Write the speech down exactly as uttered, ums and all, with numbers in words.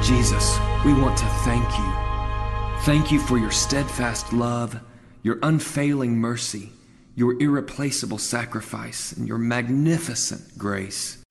Jesus, we want to thank you. Thank you for your steadfast love, your unfailing mercy, your irreplaceable sacrifice, and your magnificent grace.